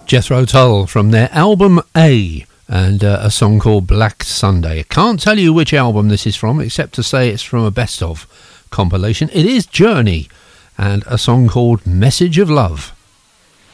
Jethro Tull from their album A, and a song called Black Sunday. I can't tell you which album this is from, except to say it's from a best of compilation. It is Journey, and a song called Message of Love.